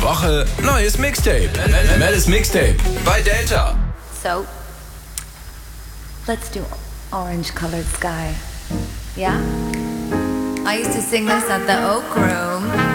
Neue Woche, neues Mixtape. Mel's Mixtape bei Delta. So, let's do Orange Colored Sky. Yeah? I used to sing this at the Oak Room.